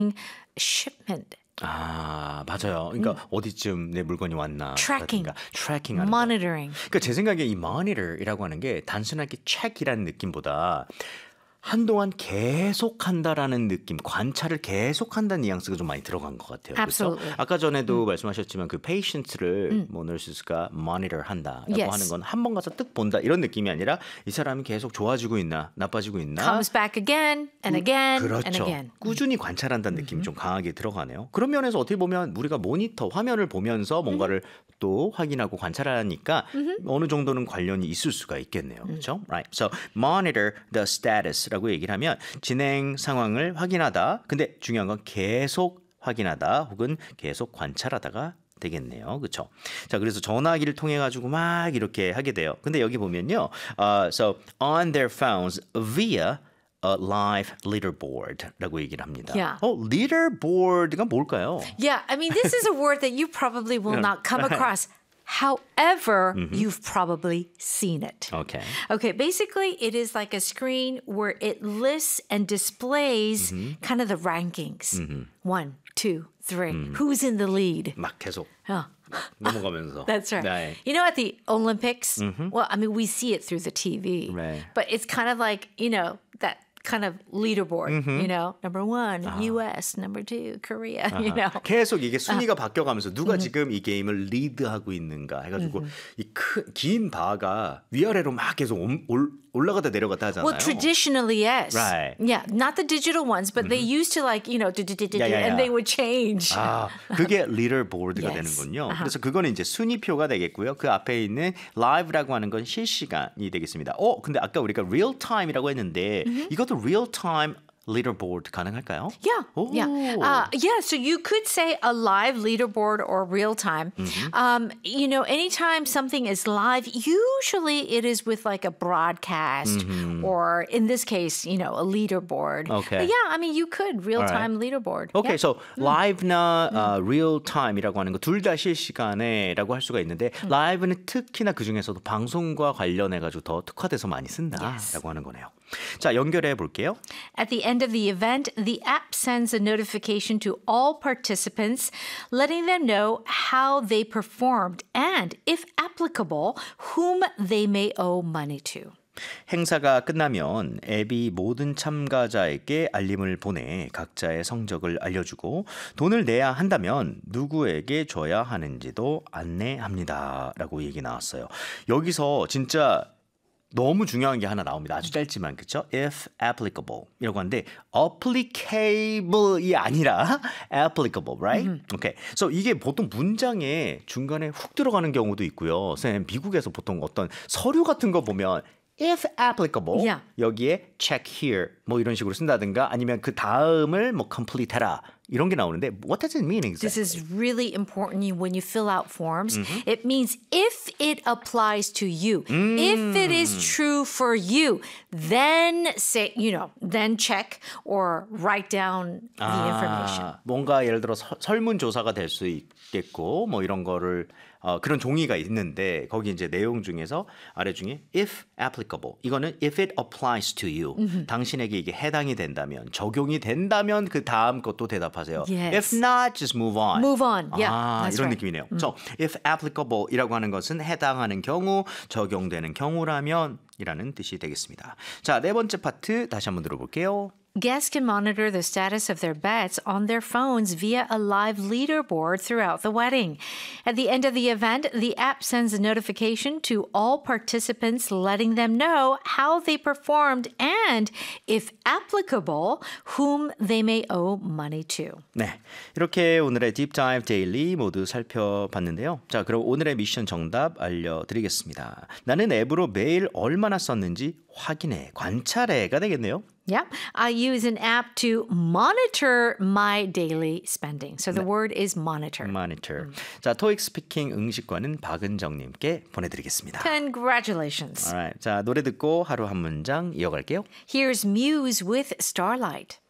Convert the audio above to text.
shipment. 아, 맞아요. 그러니까 어디쯤 내 물건이 왔나. Tracking. 트래킹하는 거. Monitoring. 그러니까 제 생각에 이 monitor이라고 하는 게 단순하게 check이라는 느낌보다 한동안 계속한다라는 느낌, 관찰을 계속한다는 뉘앙스가 좀 많이 들어간 것 같아요. 그렇죠? Absolutely. 아까 전에도 말씀하셨지만 그 patient를 뭐 nurse가 monitor 한다라고 Yes. 하는 건 한 번 가서 뜩 본다 이런 느낌이 아니라 이 사람이 계속 좋아지고 있나 나빠지고 있나 Comes back again and again and 그렇죠. again. 꾸준히 관찰한다는 느낌이 좀 강하게 들어가네요. 그런 면에서 어떻게 보면 우리가 모니터 화면을 보면서 뭔가를 또 확인하고 관찰하니까 어느 정도는 관련이 있을 수가 있겠네요. 그렇죠? Right. So monitor the status라고 얘기를 하면 진행 상황을 확인하다. 근데 중요한 건 계속 확인하다 혹은 계속 관찰하다가 되겠네요. 그렇죠? 자, 그래서 전화기를 통해 가지고 막 이렇게 하게 돼요. 근데 여기 보면요. So on their phones via a live leaderboard라고 얘기를 합니다. Yeah. leaderboard가 뭘까요? Yeah, I mean, this is a word that you probably will not come across. However, you've probably seen it. Okay. Okay, basically, it is like a screen where it lists and displays kind of the rankings. 1, 2, 3. Who's in the lead? 막 계속 Oh, 넘어가면서. that's right. 네. You know, at the Olympics, well, I mean, we see it through the TV, Right. but it's kind of like, that kind of leaderboard, number 1, US, number 2, Korea, 계속 이게 순위가 바뀌어가면서 누가 지금 이 게임을 리드하고 있는가 해가지고 이 긴 바가 위아래로 막 계속 올라가다 내려갔다 하잖아요. Well, traditionally, yes. Right. Yeah, not the digital ones, but they used to and they would change. 아, 그게 리더보드가 Yes. 되는군요. 그래서 그거는 이제 순위표가 되겠고요. 그 앞에 있는 live라고 하는 건 실시간이 되겠습니다. 근데 아까 우리가 real time이라고 했는데 이것도 real time leaderboard 가능할까요? Yeah, 오. yeah. So you could say a live leaderboard or real time. Anytime something is live, usually it is with like a broadcast or in this case, a leaderboard. Okay. But yeah, I mean, you could real time leaderboard. Okay, Yeah. so live나 real time이라고 하는 거 둘 다 실시간에라고 할 수가 있는데 live는 특히나 그 중에서도 방송과 관련해가지고 더 특화돼서 많이 쓴다라고 하는 거네요. 자, 연결해 볼게요. At the end of the event, the app sends a notification to all participants, letting them know how they performed and, if applicable, whom they may owe money to. 행사가 끝나면 앱이 모든 참가자에게 알림을 보내 각자의 성적을 알려주고 돈을 내야 한다면 누구에게 줘야 하는지도 안내합니다. 라고 얘기 나왔어요. 여기서 진짜 너무 중요한 게 하나 나옵니다. 아주 짧지만 그렇죠? If applicable 이라고 하는데 applicable이 아니라 applicable, right? Okay. So 이게 보통 문장에 중간에 훅 들어가는 경우도 있고요. 선생님 미국에서 보통 어떤 서류 같은 거 보면 if applicable Yeah. 여기에 check here 뭐 이런 식으로 쓴다든가 아니면 그 다음을 뭐 complete 해라 이런 게 나오는데 what does it mean exactly? This is really important when you fill out forms. It means if it applies to you, if it is true for you, then say, then check or write down the information. 뭔가 예를 들어 설문조사가 될 수 있겠고 뭐 이런 거를 그런 종이가 있는데 거기 이제 내용 중에서 아래 중에 if applicable 이거는 if it applies to you 당신에게 이게 해당이 된다면 적용이 된다면 그 다음 것도 대답하세요. Yes. If not, just move on. Move on. Yeah, that's 이런 right. 느낌이네요. So if applicable이라고 하는 것은 해당하는 경우, 적용되는 경우라면 이라는 뜻이 되겠습니다. 자, 네 번째 파트 다시 한번 들어볼게요. Guests can monitor the status of their bets on their phones via a live leaderboard throughout the wedding. At the end of the event, the app sends a notification to all participants letting them know how they performed and, if applicable, whom they may owe money to. 네, 이렇게 오늘의 Deep Dive Daily 모두 살펴봤는데요. 자, 그럼 오늘의 미션 정답 알려드리겠습니다. 나는 앱으로 매일 얼마나 썼는지 확인해, 관찰해가 되겠네요. Yep. I use an app to monitor my daily spending. So the word is monitor. Monitor. 자, 토익 스피킹 응식과는 박은정님께 보내드리겠습니다. Congratulations. Alright, 자, 노래 듣고 하루 한 문장 이어갈게요. Here's Muse with Starlight.